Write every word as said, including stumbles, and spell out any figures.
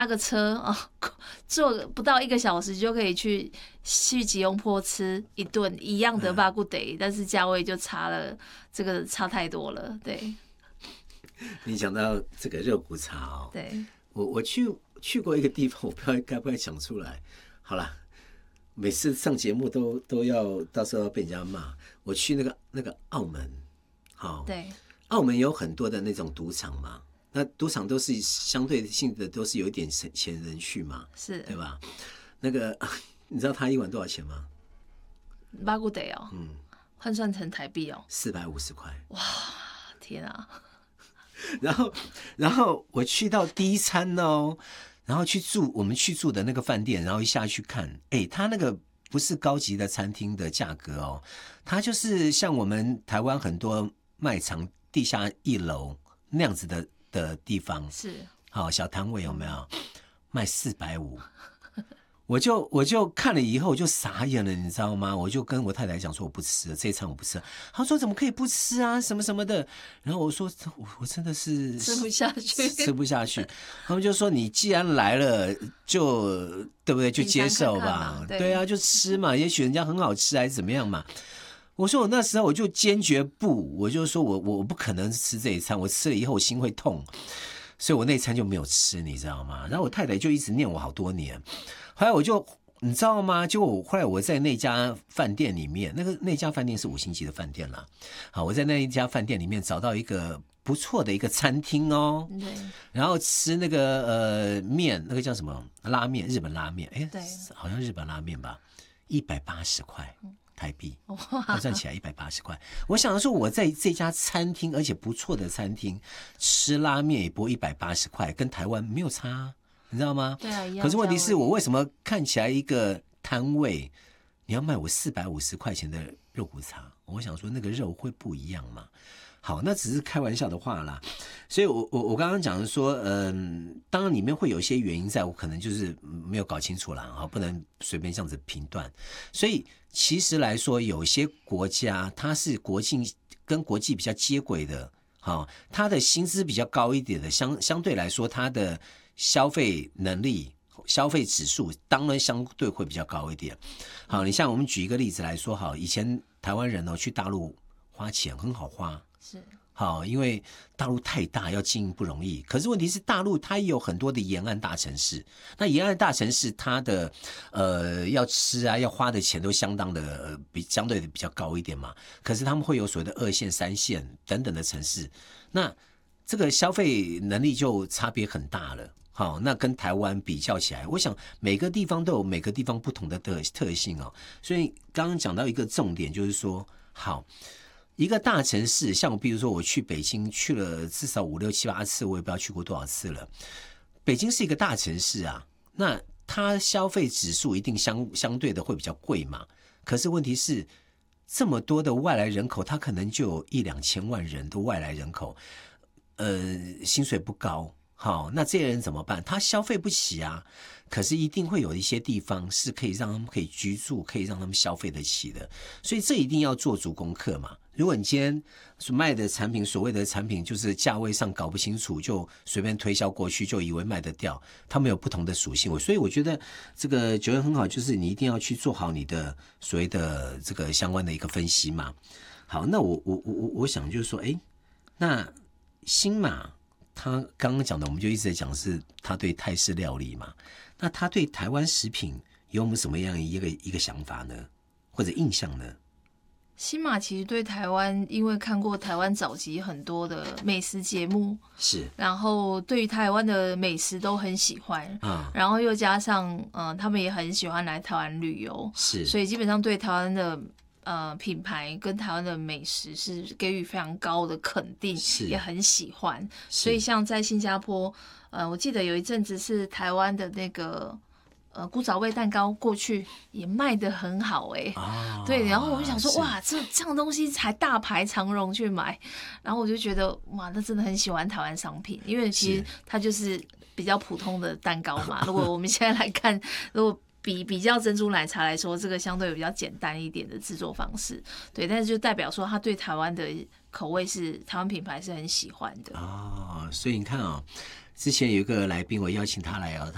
搭个车啊，坐不到一个小时就可以去去吉隆坡吃一顿一样的巴古得，但是价位就差了，这个差太多了。对， 你讲到这个肉骨茶哦， 对， 我我去去过一个地方，我不知道该不该讲出来。好了，每次上节目都都要到时候要被人家骂。我去那个那个澳门，好， 对， 澳门有很多的那种赌场嘛。那赌场都是相对性的，都是有一点钱人去嘛， 是， 对吧？那个你知道他一晚多少钱吗？ 巴古得哦， 嗯， 换算成台币哦， 四百五十块。 哇，天啊！ 然后，然后我去到第一餐哦，然后去住我们去住的那个饭店，然后一下去看，哎，他那个不是高级的餐厅的价格哦，它就是像我们台湾很多卖场地下一楼那样子的。的地方是好小摊位有没有卖四百五？我就我就看了以后我就傻眼了，你知道吗？我就跟我太太讲说我不吃了，这一餐我不吃了。她说怎么可以不吃啊？什么什么的。然后我说我我真的是吃不下去， 吃不下去。他们就说你既然来了，就对不对？就接受吧。 看看对, 对啊，就吃嘛，也许人家很好吃还是怎么样嘛。我说我那时候我就坚决不，我就说我我不可能吃这一餐，我吃了以后我心会痛，所以我那一餐就没有吃，你知道吗？然后我太太就一直念我好多年，后来我就你知道吗？结果我后来我在那家饭店里面，那个那家饭店是五星级的饭店啦，好，我在那一家饭店里面找到一个不错的一个餐厅哦， 对， 然后吃那个呃面，那个叫什么拉面，日本拉面，哎， 对， 好像日本拉面吧，一百八十块。台币换算起来一百八十块。我想说我在这家餐厅，而且不错的餐厅吃拉面也不会一百八十块，跟台湾没有差、啊，你知道吗？ 对啊，一样。 可是问题是我为什么看起来一个摊位你要卖我四百五十块钱的肉骨茶？我想说那个肉会不一样吗？好，那只是开玩笑的话啦。所以我我我刚刚讲的说，嗯，当然里面会有一些原因在，我可能就是没有搞清楚啦，哈，不能随便这样子评断。所以其实来说，有些国家它是国境跟国际比较接轨的，哈，它的薪资比较高一点的，相相对来说，它的消费能力、消费指数当然相对会比较高一点。好，你像我们举一个例子来说，好，以前台湾人哦去大陆花钱很好花。 是好，因为大陆太大，要经营不容易。可是问题是，大陆它也有很多的沿岸大城市。那沿岸大城市，它的呃要吃啊，要花的钱都相当的、呃、比相对的比较高一点嘛。可是他们会有所谓的二线、三线等等的城市，那这个消费能力就差别很大了。好，那跟台湾比较起来，我想每个地方都有每个地方不同的特特性哦。所以刚刚讲到一个重点，就是说，好。一个大城市，像我比如说我去北京去了至少五六七八次，我也不知道去过多少次了。北京是一个大城市啊，那它消费指数一定相相对的会比较贵嘛。可是问题是，这么多的外来人口，它可能就有一两千万人的外来人口，呃，薪水不高。好，那这些人怎么办？他消费不起啊，可是一定会有一些地方是可以让他们可以居住，可以让他们消费得起的，所以这一定要做足功课嘛。如果你今天所卖的产品，所谓的产品就是价位上搞不清楚，就随便推销过去，就以为卖得掉，他们有不同的属性。所以我觉得这个九元很好，就是你一定要去做好你的所谓的这个相关的一个分析嘛。好，那我我我我想就是说，哎，那新马。他刚刚讲的，我们就一直在讲是他对泰式料理嘛，那他对台湾食品有没有什么样一个一个想法呢，或者印象呢？ 新马其实对台湾，因为看过台湾早期很多的美食节目， 是， 然后对于台湾的美食都很喜欢啊，然后又加上嗯、呃，他们也很喜欢来台湾旅游， 是， 所以基本上对台湾的。呃，品牌跟台湾的美食是给予非常高的肯定，也很喜欢。所以像在新加坡，呃，我记得有一阵子是台湾的那个呃古早味蛋糕过去也卖得很好哎、欸哦，对。然后我就想说，哇，这这样东西还大排长龙去买，然后我就觉得哇，那真的很喜欢台湾商品，因为其实它就是比较普通的蛋糕嘛。如果我们现在来看，如果比比较珍珠奶茶来说，这个相对比较简单一点的制作方式，对，但是就代表说他对台湾的口味是台湾品牌是很喜欢的哦。所以你看啊、哦，之前有一个来宾，我邀请他来啊、哦，